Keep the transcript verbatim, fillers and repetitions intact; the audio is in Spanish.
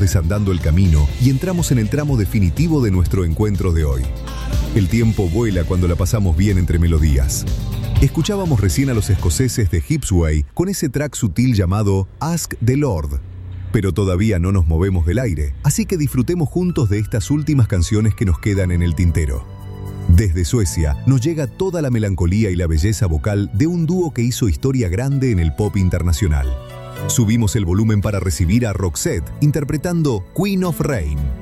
desandando el camino y entramos en el tramo definitivo de nuestro encuentro de hoy. El tiempo vuela cuando la pasamos bien entre melodías. Escuchábamos recién a los escoceses de Hipsway con ese track sutil llamado Ask the Lord. Pero todavía no nos movemos del aire, así que disfrutemos juntos de estas últimas canciones que nos quedan en el tintero. Desde Suecia nos llega toda la melancolía y la belleza vocal de un dúo que hizo historia grande en el pop internacional. Subimos el volumen para recibir a Roxette interpretando Queen of Rain.